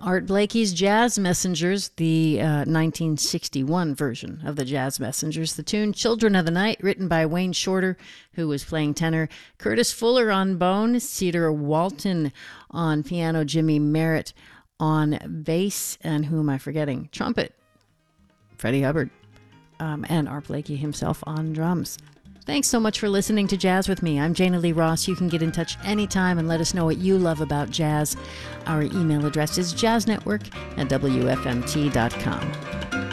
Art Blakey's Jazz Messengers, the 1961 version of the Jazz Messengers. The tune Children of the Night, written by Wayne Shorter, who was playing tenor, Curtis Fuller on bone, Cedar Walton on piano, Jimmy Merritt on bass, and who am I forgetting? Trumpet, Freddie Hubbard, and Art Blakey himself on drums. Thanks so much for listening to Jazz with me. I'm Jana Lee Ross. You can get in touch anytime and let us know what you love about jazz. Our email address is jazznetwork@wfmt.com.